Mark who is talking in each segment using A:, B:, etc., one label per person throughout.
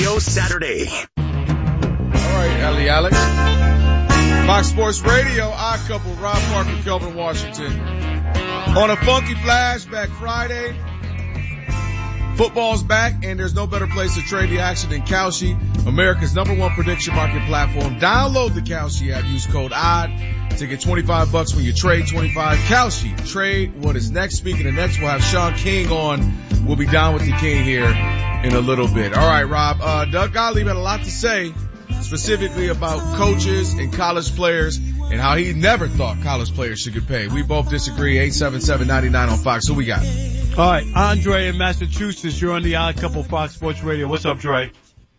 A: Radio Saturday.
B: All right, Ellie Alex. Fox Sports Radio, Odd Couple, Rob Parker, Kelvin Washington. On a funky flashback Friday, football's back, and there's no better place to trade the action than Kalshi, America's #1 prediction market platform. Download the Kalshi app. Use code ODD to get $25 when you trade 25. Kalshi, trade what is next. Speaking of next, we'll have Sean King on. We'll be down with the King here in a little bit. All right, Rob. Doug Gottlieb had a lot to say, specifically about coaches and college players and how he never thought college players should get paid. We both disagree. 877-99 on Fox. Who we got?
C: All right, Andre in Massachusetts. You're on the Odd Couple Fox Sports Radio. What's up, Dre?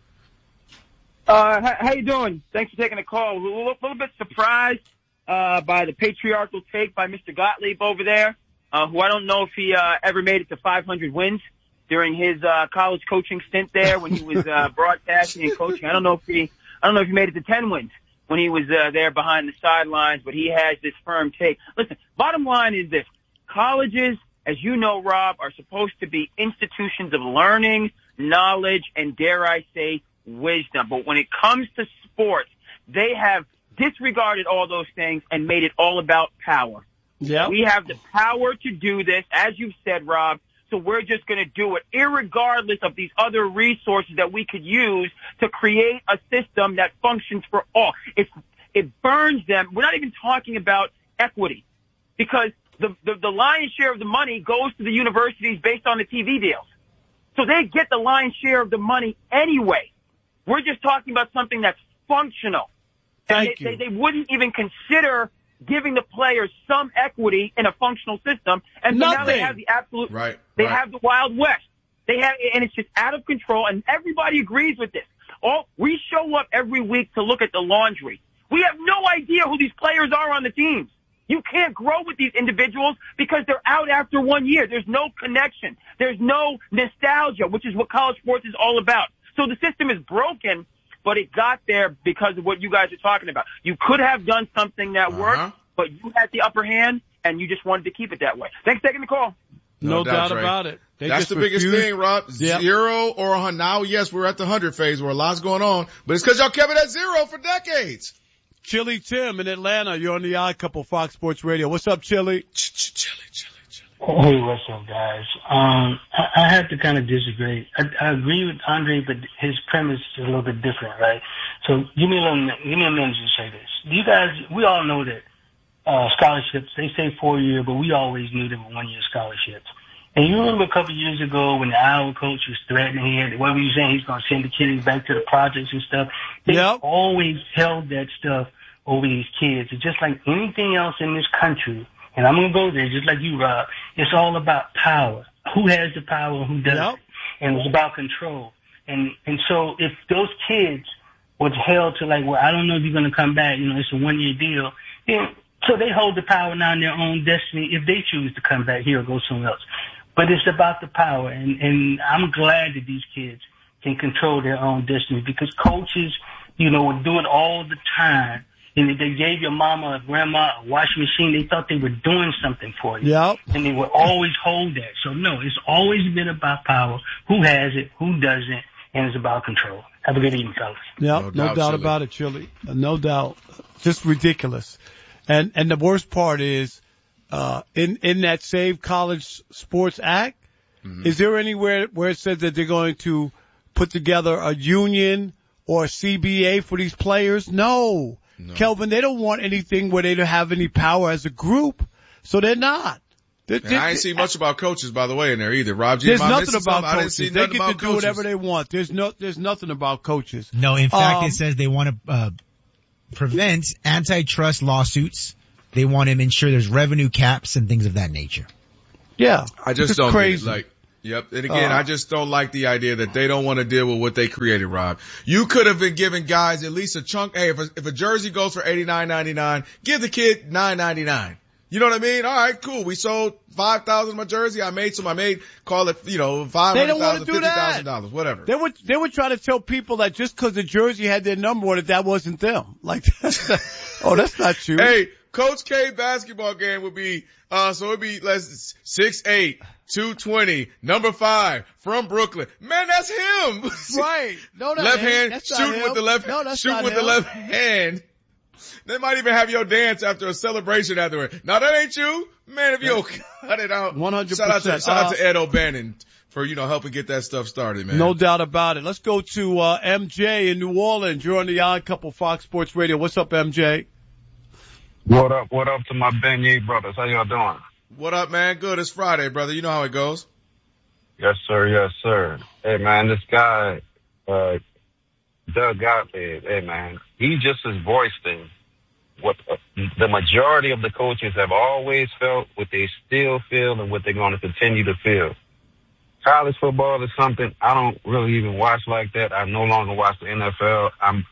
D: How you doing? Thanks for taking the call. A little bit surprised by the patriarchal take by Mr. Gottlieb over there, who I don't know if he ever made it to 500 wins during his college coaching stint there when he was broadcasting and coaching. I don't know if he made it to 10 wins when he was there behind the sidelines, but he has this firm take. Listen, bottom line is this. Colleges, as you know, Rob, are supposed to be institutions of learning, knowledge, and dare I say, wisdom. But when it comes to sports, they have disregarded all those things and made it all about power.
C: Yeah.
D: We have the power to do this, as you've said, Rob, so we're just going to do it, irregardless of these other resources that we could use to create a system that functions for all. It burns them. We're not even talking about equity, because the lion's share of the money goes to the universities based on the TV deals. So they get the lion's share of the money anyway. We're just talking about something that's functional.
C: Thank you.
D: They wouldn't even consider giving the players some equity in a functional system. And so now they have the absolute, they have the Wild West. And it's just out of control, and everybody agrees with this. We show up every week to look at the laundry. We have no idea who these players are on the teams. You can't grow with these individuals because they're out after 1 year. There's no connection. There's no nostalgia, which is what college sports is all about. So the system is broken, but it got there because of what you guys are talking about. You could have done something that worked, but you had the upper hand, and you just wanted to keep it that way. Thanks for taking the call.
C: No doubt about it.
B: That's the biggest thing, Rob.
C: Yep.
B: 0 or 100. Now, yes, we're at the 100 phase where a lot's going on, but it's because y'all kept it at 0 for decades.
C: Chili Tim in Atlanta. You're on the Odd Couple Fox Sports Radio. What's up, Chili?
B: Chili.
E: Hey, what's up, guys? I have to kind of disagree. I agree with Andre, but his premise is a little bit different, right? So give me a minute to say this. You guys, we all know that scholarships, they say 4-year, but we always knew they were 1-year scholarships. And you remember a couple of years ago when the Iowa coach was threatening, what were you saying? He's going to send the kids back to the projects and stuff. They always held that stuff over these kids. It's just like anything else in this country. And I'm going to go there just like you, Rob. It's all about power. Who has the power and who doesn't. And it's about control. And so if those kids was held to like, well, I don't know if you're going to come back, it's a 1-year deal. Then, so they hold the power now in their own destiny if they choose to come back here or go somewhere else. But it's about the power. And I'm glad that these kids can control their own destiny because coaches, would do it all the time. And if they gave your mama or grandma a washing machine, they thought they were doing something for you.
C: Yep.
E: And they would always hold that. So, no, it's always been about power. Who has it, who doesn't, and it's about control. Have a good evening, fellas.
C: Yep, no doubt about it, Chili. No doubt. Just ridiculous. And the worst part is, in that Save College Sports Act, is there anywhere where it says that they're going to put together a union or a CBA for these players? No. Kelvin, they don't want anything where they don't have any power as a group, so they're not.
B: I ain't see much about coaches, by the way, in there either. Rob,
C: there's nothing about coaches.
B: They
C: get to do whatever they want. There's nothing about coaches.
F: No, in fact, it says they want to prevent antitrust lawsuits. They want to ensure there's revenue caps and things of that nature.
C: Yeah,
B: I just don't
C: crazy.
B: Yep. And again, I just don't like the idea that they don't want to deal with what they created, Rob. You could have been giving guys at least a chunk. Hey, if a jersey goes for $89.99, give the kid $9.99. You know what I mean? All right, cool. We sold 5,000 of my jersey. I made call it, $500,000,
C: they don't want to do
B: $50,000, whatever.
C: They were trying to tell people that just because the jersey had their number on it, that wasn't them. Like, that's not true.
B: Hey, Coach K basketball game would be, so it'd be 6-8, 220, number 5 from Brooklyn. Man, that's him.
C: Right. No,
B: left hand, shooting with the left, shooting with the left hand. They might even have your dance after a celebration afterward. No, that ain't you. Man, if you'll cut it out.
C: 100%.
B: Shout out to Ed O'Bannon for, helping get that stuff started, man.
C: No doubt about it. Let's go to MJ in New Orleans. You're on the Odd Couple Fox Sports Radio. What's up, MJ?
A: What up to my Beignet brothers? How y'all doing?
B: What up, man? Good. It's Friday, brother. You know how it goes.
A: Yes, sir. Hey, man, this guy, Doug Gottlieb, hey, man, he just has voiced what the majority of the coaches have always felt, what they still feel, and what they're going to continue to feel. College football is something I don't really even watch like that. I no longer watch the NFL. I'm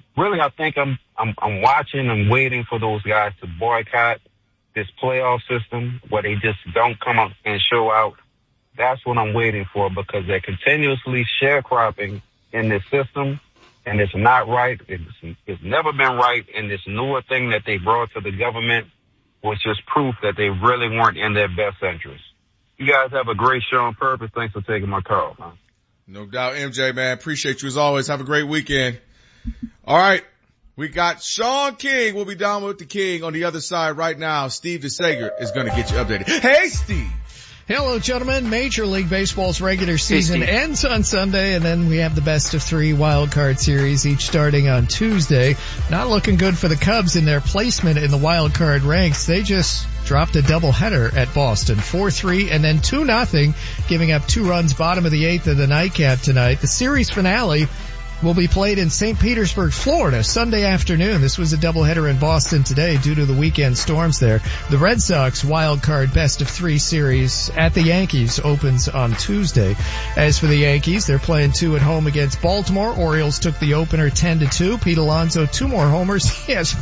A: watching and waiting for those guys to boycott this playoff system where they just don't come up and show out. That's what I'm waiting for, because they're continuously sharecropping in this system, and it's not right. It's never been right. And this newer thing that they brought to the government was just proof that they really weren't in their best interest. You guys have a great show on purpose. Thanks for taking my call, man.
B: No doubt, MJ, man. Appreciate you as always. Have a great weekend. All right. We got Sean King. We'll be down with the King on the other side right now. Steve DeSager is going to get you updated. Hey, Steve.
G: Hello, gentlemen. Major League Baseball's regular season ends on Sunday, and then we have the best of 3 wild card series, each starting on Tuesday. Not looking good for the Cubs in their placement in the wild card ranks. They just dropped a doubleheader at Boston, 4-3 and then 2-0, giving up 2 runs bottom of the 8th of the nightcap tonight. The series finale will be played in St. Petersburg, Florida, Sunday afternoon. This was a doubleheader in Boston today due to the weekend storms there. The Red Sox wild card best of 3 series at the Yankees opens on Tuesday. As for the Yankees, they're playing 2 at home against Baltimore. Orioles took the opener 10-2. Pete Alonso 2 more homers. He has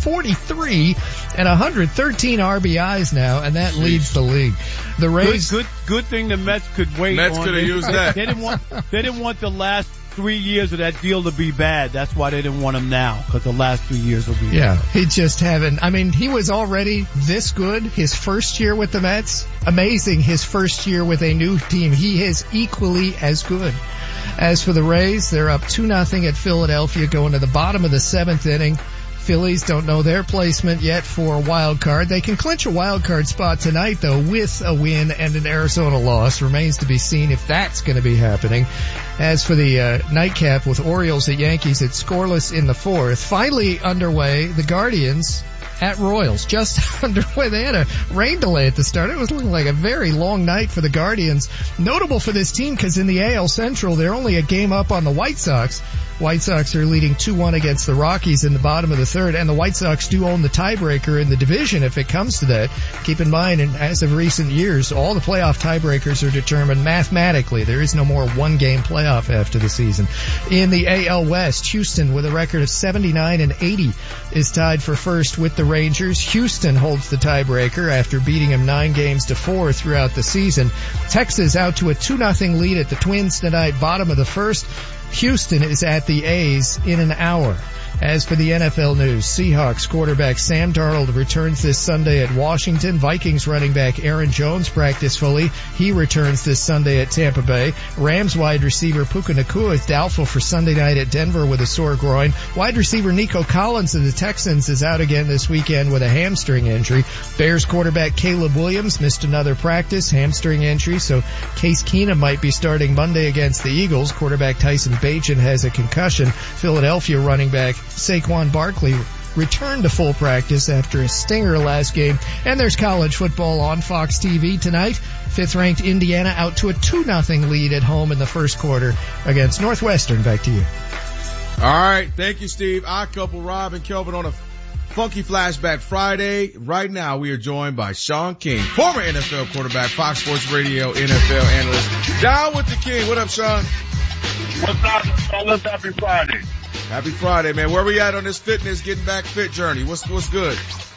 G: 43 and 113 RBIs now, and that leads the league. The Rays,
C: good thing the Mets could wait.
B: Mets could have used that.
C: They didn't want the last 3 years of that deal to be bad. That's why they didn't want him now, because the last 3 years will be bad.
G: He just he was already this good his first year with the Mets. Amazing his first year with a new team. He is equally as good. As for the Rays, they're up 2-0 at Philadelphia going to the bottom of the 7th inning. Phillies don't know their placement yet for a wild card. They can clinch a wild card spot tonight, though, with a win and an Arizona loss. Remains to be seen if that's going to be happening. As for the nightcap with Orioles at Yankees, it's scoreless in the 4th. Finally underway, the Guardians at Royals, just underway. They had a rain delay at the start. It was looking like a very long night for the Guardians. Notable for this team because in the AL Central, they're only a game up on the White Sox. White Sox are leading 2-1 against the Rockies in the bottom of the 3rd, and the White Sox do own the tiebreaker in the division if it comes to that. Keep in mind, and as of recent years, all the playoff tiebreakers are determined mathematically. There is no more one-game playoff after the season. In the AL West, Houston, with a record of 79-80, is tied for first with the Rangers. Houston holds the tiebreaker after beating him 9-4 throughout the season. Texas out to a 2-0 lead at the Twins tonight, bottom of the 1st. Houston is at the A's in an hour. As for the NFL news, Seahawks quarterback Sam Darnold returns this Sunday at Washington. Vikings running back Aaron Jones practiced fully. He returns this Sunday at Tampa Bay. Rams wide receiver Puka Nacua is doubtful for Sunday night at Denver with a sore groin. Wide receiver Nico Collins of the Texans is out again this weekend with a hamstring injury. Bears quarterback Caleb Williams missed another practice, hamstring injury, so Case Keenum might be starting Monday against the Eagles. Quarterback Tyson Bagent has a concussion. Philadelphia running back Saquon Barkley returned to full practice after a stinger last game. And there's college football on Fox TV tonight. 5th-ranked Indiana out to a 2-0 lead at home in the first quarter against Northwestern. Back to you.
B: All right. Thank you, Steve. Odd Couple, Rob and Kelvin on a Funky Flashback Friday. Right now we are joined by Sean King, former NFL quarterback, Fox Sports Radio NFL analyst. Down with the King. What up, Sean?
H: What's up, fellas? Happy Friday.
B: Happy Friday, man. Where we at on this fitness, getting back fit journey? What's good?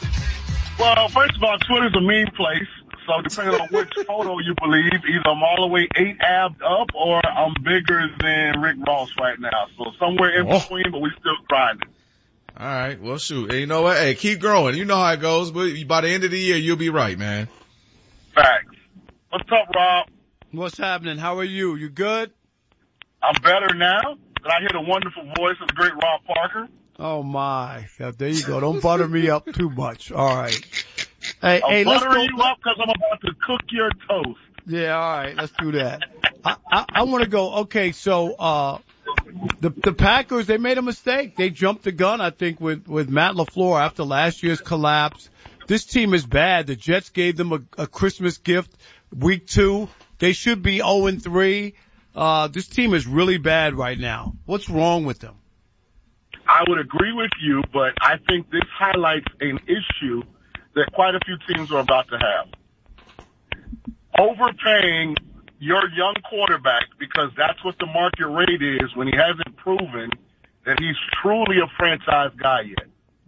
H: Well, first of all, Twitter's a mean place. So depending on which photo you believe, either I'm all the way 8 abs up or I'm bigger than Rick Ross right now. So somewhere in between, but we still grinding.
B: All right. Well, shoot. Hey, you know what? Hey, keep growing. You know how it goes. But by the end of the year, you'll be right, man.
H: Facts. What's up, Rob?
C: What's happening? How are you? You good?
H: I'm better now. I hear the wonderful voice of the great Rob Parker.
C: Oh my! There you go. Don't butter me up too much. All right.
H: I'm buttering you up because I'm about to cook your toast.
C: Yeah. All right. Let's do that. I want to go. Okay. So the Packers, they made a mistake. They jumped the gun, I think, with Matt LaFleur after last year's collapse. This team is bad. The Jets gave them a Christmas gift week 2. They should be 0-3. This team is really bad right now. What's wrong with them?
H: I would agree with you, but I think this highlights an issue that quite a few teams are about to have. Overpaying your young quarterback because that's what the market rate is when he hasn't proven that he's truly a franchise guy yet.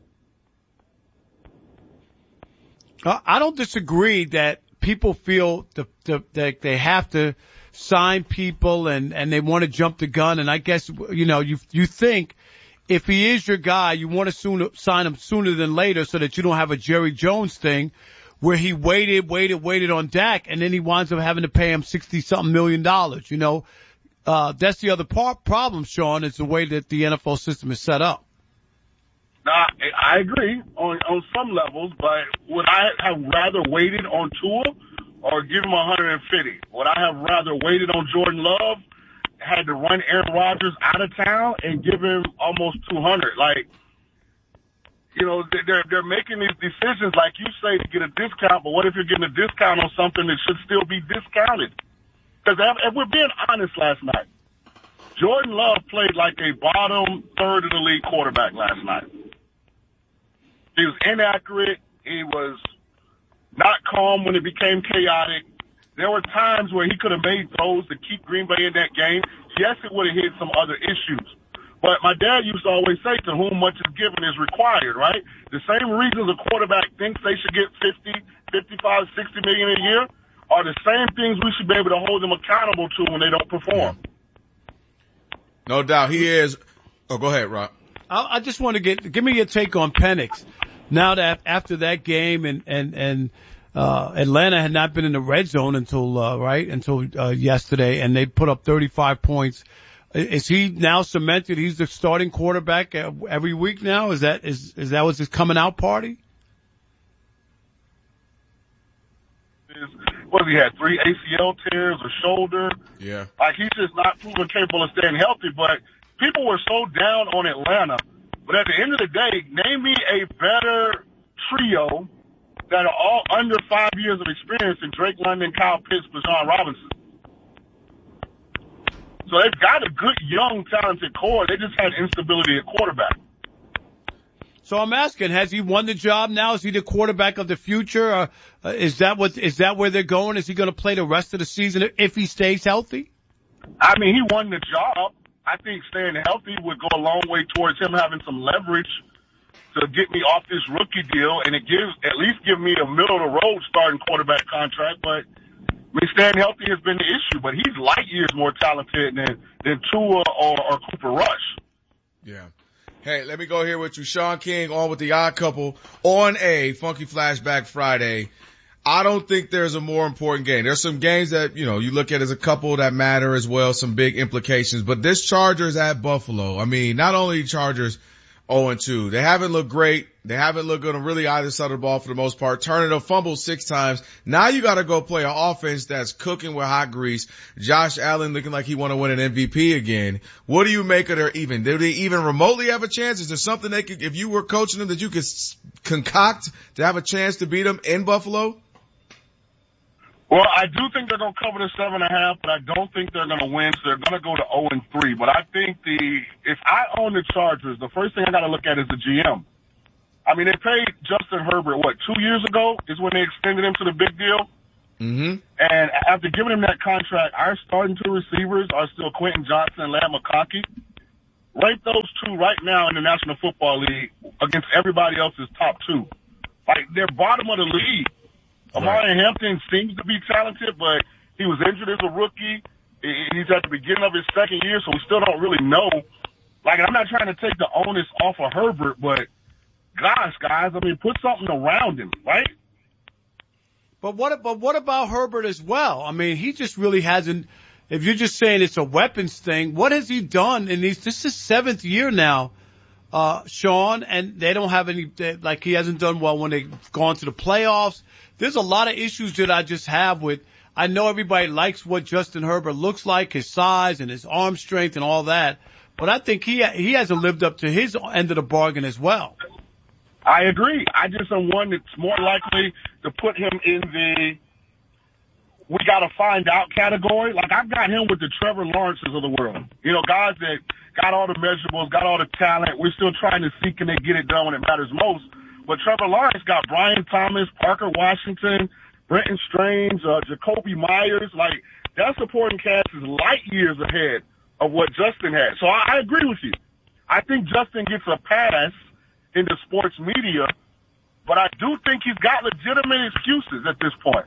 C: I don't disagree that people feel that they have to sign people and they want to jump the gun. And I guess, you think if he is your guy, you want to sign him sooner than later so that you don't have a Jerry Jones thing where he waited on Dak and then he winds up having to pay him $60-something million. That's the other problem, Sean, is the way that the NFL system is set up.
H: Now, I agree on some levels, but would I have rather waited on Tua or give him 150? Would I have rather waited on Jordan Love, had to run Aaron Rodgers out of town and give him almost 200? They're making these decisions, like you say, to get a discount, but what if you're getting a discount on something that should still be discounted? Because if we're being honest last night, Jordan Love played like a bottom third of the league quarterback last night. He was inaccurate. He was not calm when it became chaotic. There were times where he could have made throws to keep Green Bay in that game. Yes, it would have hit some other issues. But my dad used to always say, to whom much is given is required, right? The same reasons a quarterback thinks they should get 50, 55, 60 million a year are the same things we should be able to hold them accountable to when they don't perform.
B: No doubt. He is. Oh, go ahead, Rob.
C: I just want to give me your take on Penix. Now that after that game and Atlanta had not been in the red zone until yesterday, and they put up 35 points. Is he now cemented? He's the starting quarterback every week now. Is that what's his coming out party?
H: What he had 3 ACL tears, a shoulder.
B: Yeah.
H: He's just not proven capable of staying healthy. But people were so down on Atlanta. But at the end of the day, name me a better trio that are all under 5 years of experience than Drake London, Kyle Pitts, Bijan Robinson. So they've got a good, young, talented core. They just had instability at quarterback.
C: So I'm asking, has he won the job now? Is he the quarterback of the future? Is that where they're going? Is he going to play the rest of the season if he stays healthy?
H: I mean, he won the job. I think staying healthy would go a long way towards him having some leverage to get me off this rookie deal, and it at least give me a middle-of-the-road starting quarterback contract. But staying healthy has been the issue. But he's light years more talented than Tua or Cooper Rush.
B: Yeah. Hey, let me go here with you. Sean King on with the Odd Couple on a Funky Flashback Friday. I don't think there's a more important game. There's some games that, you look at as a couple that matter as well, some big implications. But this Chargers at Buffalo, I mean, not only Chargers 0-2, they haven't looked great. They haven't looked good on really either side of the ball for the most part. Turning a fumble 6 times. Now you got to go play an offense that's cooking with hot grease. Josh Allen looking like he want to win an MVP again. What do you make of their even? Do they even remotely have a chance? Is there something they could, if you were coaching them, that you could concoct to have a chance to beat them in Buffalo?
H: Well, I do think they're going to cover the 7.5, but I don't think they're going to win, so they're going to go to 0-3. But I think if I own the Chargers, the first thing I got to look at is the GM. I mean, they paid Justin Herbert, 2 years ago is when they extended him to the big deal? Mm-hmm. And after giving him that contract, our starting 2 receivers are still Quentin Johnson and Ladd McConkey. Rate those 2 right now in the National Football League against everybody else's top 2. They're bottom of the league. Amari Hampton seems to be talented, but he was injured as a rookie. He's at the beginning of his second year, so we still don't really know. I'm not trying to take the onus off of Herbert, but gosh, guys, I mean, put something around him, right?
C: But what about Herbert as well? I mean, he just really hasn't. If you're just saying it's a weapons thing, what has he done in these? This is his 7th year now, Sean, and they don't have any. Like he hasn't done well when they've gone to the playoffs. There's a lot of issues that I just have with. I know everybody likes what Justin Herbert looks like, his size and his arm strength and all that, but I think he hasn't lived up to his end of the bargain as well.
H: I agree. I just am one that's more likely to put him in the we got to find out category. Like, I've got him with the Trevor Lawrences of the world. You know, guys that got all the measurables, got all the talent. We're still trying to see can they get it done when it matters most. But Trevor Lawrence got Brian Thomas, Parker Washington, Brenton Strange, Jacoby Myers. Like, that supporting cast is light years ahead of what Justin had. So I agree with you. I think Justin gets a pass in the sports media, but I do think he's got legitimate excuses at this point.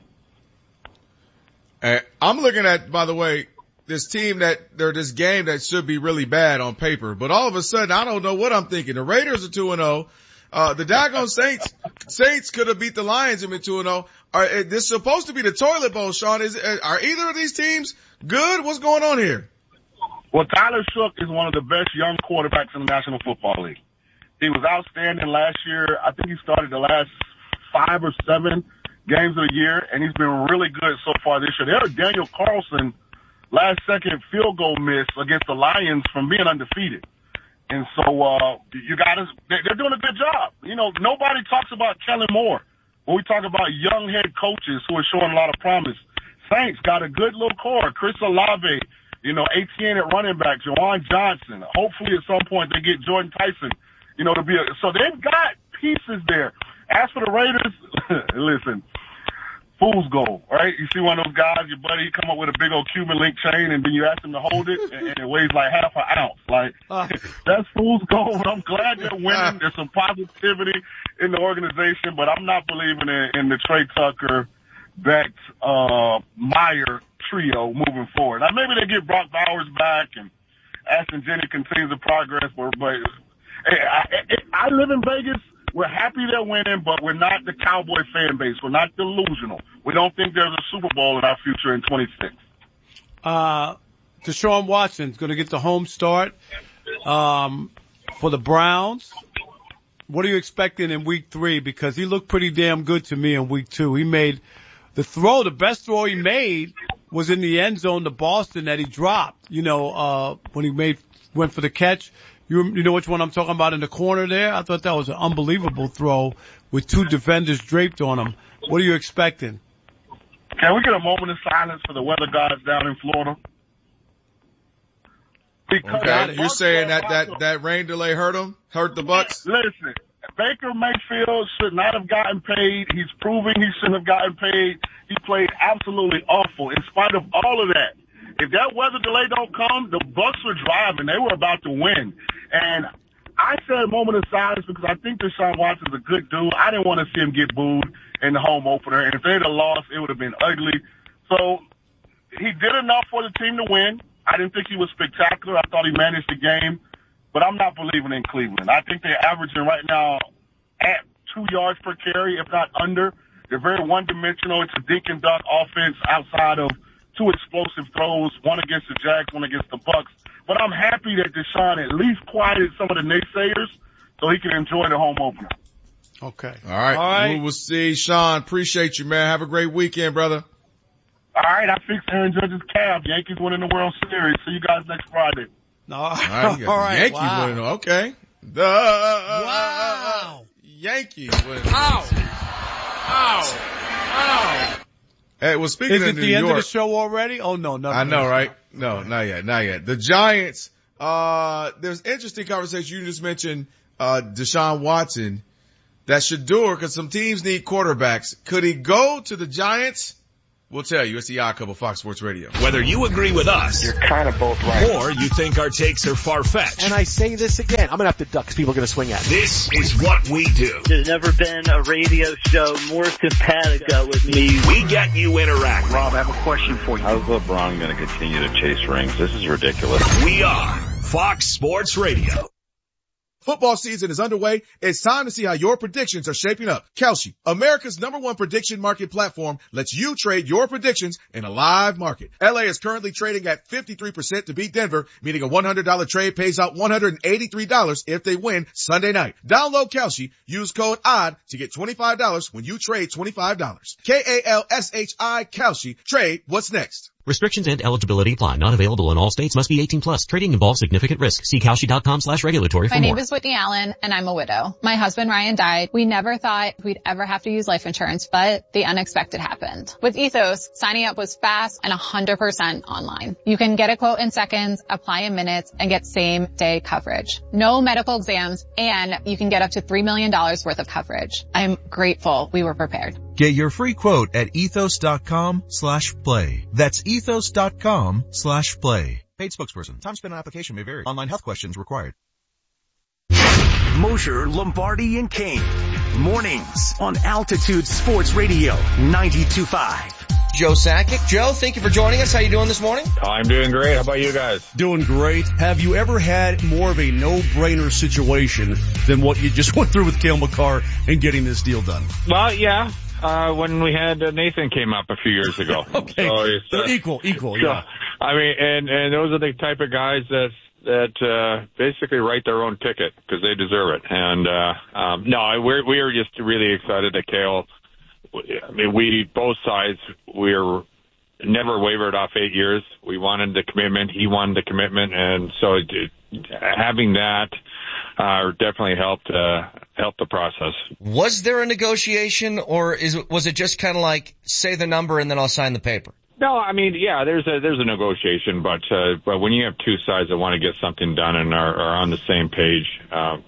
B: I'm looking at, by the way, this team this game that should be really bad on paper, but all of a sudden I don't know what I'm thinking. The Raiders are 2-0. The daggone Saints could have beat the Lions and been 2-0. This is supposed to be the toilet bowl, Sean. Are either of these teams good? What's going on here?
H: Well, Tyler Shough is one of the best young quarterbacks in the National Football League. He was outstanding last year. I think he started the last 5 or 7 games of the year, and he's been really good so far this year. There was Daniel Carlson last-second field goal miss against the Lions from being undefeated. And so they're doing a good job. You know, nobody talks about Kellen Moore when we talk about young head coaches who are showing a lot of promise. Saints got a good little core. Chris Olave, you know, ATN at running back, Jawan Johnson. Hopefully at some point they get Jordan Tyson, you know, so they've got pieces there. As for the Raiders, listen, fool's gold, right? You see one of those guys, your buddy, he come up with a big old Cuban link chain, and then you ask him to hold it, and it weighs like half an ounce. Like, that's fool's gold. I'm glad they're winning. There's some positivity in the organization, but I'm not believing in the Trey Tucker, Beck, Meyer trio moving forward. Now, maybe they get Brock Bowers back, and Ashton Jennings continues to progress, but I live in Vegas. We're happy they're winning, but we're not the Cowboy fan base. We're not delusional. We don't think there's a Super Bowl in our future in 26.
C: Deshaun Watson's going to get the home start for the Browns. What are you expecting in week 3? Because he looked pretty damn good to me in week 2. He made the best throw he made was in the end zone to Boston that he dropped, you know, when he went for the catch. You know which one I'm talking about in the corner there? I thought that was an unbelievable throw with 2 defenders draped on him. What are you expecting?
H: Can we get a moment of silence for the weather gods down in Florida?
B: Okay, you're saying that rain delay hurt the Bucs?
H: Listen, Baker Mayfield should not have gotten paid. He's proving he shouldn't have gotten paid. He played absolutely awful in spite of all of that. If that weather delay don't come, the Bucs were driving. They were about to win. And I said a moment of silence because I think Deshaun Watson's a good dude. I didn't want to see him get booed in the home opener. And if they'd have lost, it would have been ugly. So he did enough for the team to win. I didn't think he was spectacular. I thought he managed the game. But I'm not believing in Cleveland. I think they're averaging right now at 2 yards per carry, if not under. They're very one-dimensional. It's a dink and dunk offense outside of 2 explosive throws, one against the Jags, one against the Bucs. But I'm happy that Deshaun at least quieted some of the naysayers so he can enjoy the home opener.
C: Okay.
B: All right. We will see. Sean, appreciate you, man. Have a great weekend, brother.
H: All right. I fixed Aaron Judge's cab. Yankees winning the World Series. See you guys next Friday.
C: All right.
B: Yankees winning. Okay.
C: Wow.
B: Yankees winning. Ow. Hey, well, speaking of New York. Is it the
C: end of the show already? Oh, no.
B: I know, right? No, not yet. The Giants, there's interesting conversation. You just mentioned, Deshaun Watson. That Shedeur, because some teams need quarterbacks. Could he go to the Giants? We'll tell you. It's the Odd Couple, Fox Sports Radio.
I: Whether you agree with us,
J: you're kind of both right,
I: or you think our takes are far-fetched.
J: And I say this again, I'm going to have to duck because people are going to swing at me.
I: This is what we do.
K: There's never been a radio show more simpatico with me.
I: We get you interacting.
J: Rob, I have a question for you.
L: How's LeBron going to continue to chase rings? This is ridiculous.
I: We are Fox Sports Radio.
B: Football season is underway. It's time to see how your predictions are shaping up. Kalshi, America's #1 prediction market platform, lets you trade your predictions in a live market. LA is currently trading at 53% to beat Denver, meaning a $100 trade pays out $183 if they win Sunday night. Download Kalshi, use code ODD to get $25 when you trade $25. Kalshi, Kalshi. Trade what's next.
L: Restrictions and eligibility apply. Not available in all states. Must be 18 plus. Trading involves significant risk. See Kalshi.com/regulatory for more.
M: My name is Whitney Allen, and I'm a widow. My husband Ryan died. We never thought we'd ever have to use life insurance, but the unexpected happened. With Ethos, signing up was fast and 100% online. You can get a quote in seconds, apply in minutes, and get same-day coverage. No medical exams, and you can get up to $3 million worth of coverage. I'm grateful we were prepared.
N: Get your free quote at ethos.com/play. That's ethos.com/play. Paid spokesperson. Time spent on application may vary. Online health questions required.
I: Mosher, Lombardi, and Kane. Mornings on Altitude Sports Radio 92.5.
O: Joe Sakic. Joe, thank you for joining us. How you doing this morning?
P: I'm doing great. How about you guys?
Q: Doing great. Have you ever had more of a no-brainer situation than what you just went through with Cale Makar and getting this deal done?
P: Well, yeah. When we had Nathan came up a few years ago.
Q: Okay. So equal, yeah.
P: I mean, and those are the type of guys that basically write their own ticket because they deserve it. And, no, we were just really excited that Cale, I mean, both sides, we're never wavered off 8 years. We wanted the commitment. He wanted the commitment. And so having that, definitely helped the process.
O: Was there a negotiation, or was it just kind of like say the number and then I'll sign the paper?
P: No, I mean, yeah, there's a negotiation, but when you have two sides that want to get something done and are on the same page,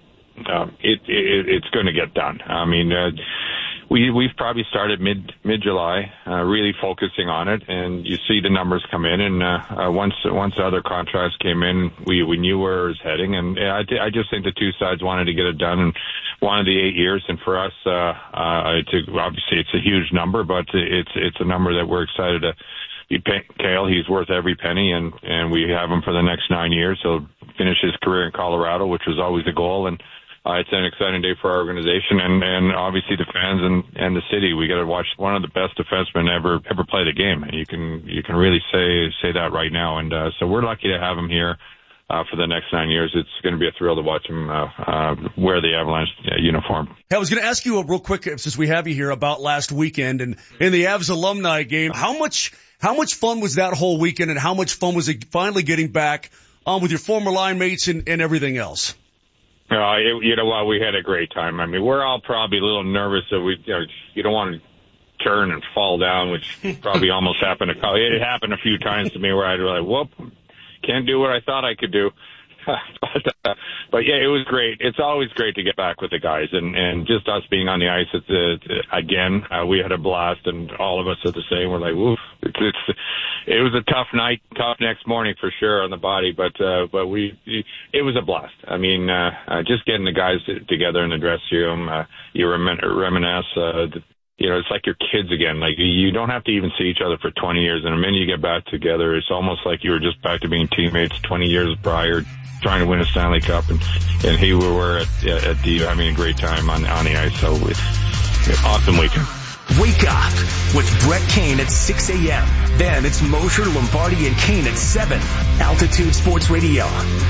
P: it's going to get done. I mean, we've probably started mid-July, really focusing on it, and you see the numbers come in, and once the other contracts came in, we knew where it was heading, and I just think the two sides wanted to get it done and wanted the 8 years, and for us, obviously it's a huge number, but it's a number that we're excited to be paying Cale. He's worth every penny, and we have him for the next 9 years. He'll finish his career in Colorado, which was always a goal, and it's an exciting day for our organization and obviously the fans and the city. We got to watch one of the best defensemen ever play the game. And you can really say that right now. And so we're lucky to have him here for the next 9 years. It's going to be a thrill to watch him wear the Avalanche uniform.
Q: Hey, I was going to ask you real quick, since we have you here, about last weekend and in the Avs alumni game. How much fun was that whole weekend, and how much fun was it finally getting back on with your former line mates and everything else?
P: You know what? We had a great time. I mean, we're all probably a little nervous that you don't want to turn and fall down, which probably almost happened. It happened a few times to me where I'd be like, whoop, can't do what I thought I could do. But yeah, it was great. It's always great to get back with the guys, and just us being on the ice. Again, we had a blast, and all of us are the same. We're like, woof. It was a tough night, tough next morning for sure on the body, but it was a blast. I mean, just getting the guys together in the dressing room, you reminisce. It's like your kids again. Like, you don't have to even see each other for 20 years, and the minute you get back together, it's almost like you were just back to being teammates 20 years prior, trying to win a Stanley Cup, and here we were at the having a great time on the ice. So it's awesome weekend.
I: Wake up with Brett Kane at 6 a.m. Then it's Mosher, Lombardi, and Kane at 7. Altitude Sports Radio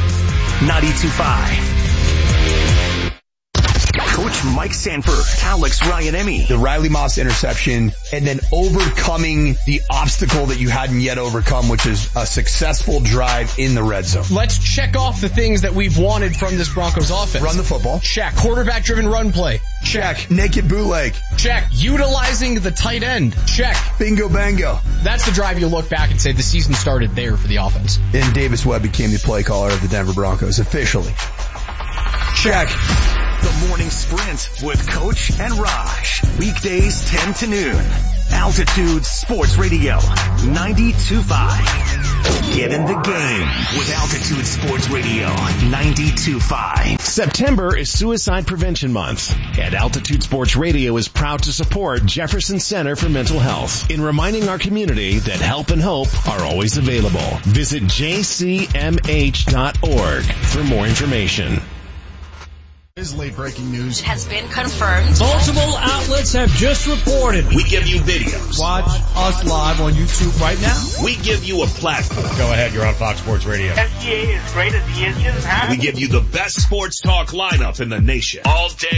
I: 92.5. Coach Mike Sanford, Alex Ryan-Emmy.
R: The Riley Moss interception, and then overcoming the obstacle that you hadn't yet overcome, which is a successful drive in the red zone.
S: Let's check off the things that we've wanted from this Broncos offense.
R: Run the football.
S: Check. Quarterback-driven run play.
R: Check. Naked bootleg.
S: Check. Utilizing the tight end. Check.
R: Bingo bango.
S: That's the drive you look back and say the season started there for the offense.
R: And Davis Webb became the play caller of the Denver Broncos officially. Check.
I: The Morning Sprint with Coach and Raj. Weekdays 10 to noon. Altitude Sports Radio 92.5. Get in the game with Altitude Sports Radio 92.5.
T: September is Suicide Prevention Month, and Altitude Sports Radio is proud to support Jefferson Center for Mental Health in reminding our community that help and hope are always available. Visit jcmh.org for more information.
N: Is late breaking news.
U: Has been confirmed.
V: Multiple outlets have just reported.
W: We give you videos.
C: Watch us live on YouTube right now.
W: We give you a platform.
X: Go ahead, you're on Fox Sports Radio.
Y: SGA is great as he is just.
W: We give you the best sports talk lineup in the nation. All day.